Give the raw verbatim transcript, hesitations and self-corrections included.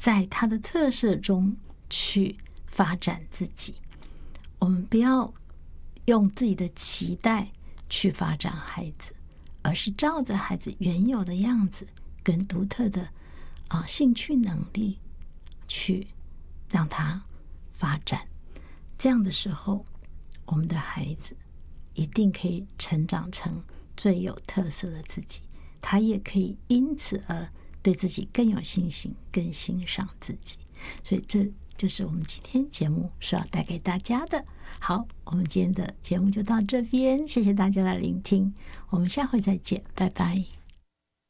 在他的特色中去发展自己。我们不要用自己的期待去发展孩子，而是照着孩子原有的样子跟独特的啊兴趣能力去让他发展。这样的时候，我们的孩子一定可以成长成最有特色的自己，他也可以因此而对自己更有信心，更欣赏自己。所以这就是我们今天节目所要带给大家的。好，我们今天的节目就到这边，谢谢大家的聆听，我们下回再见，拜拜。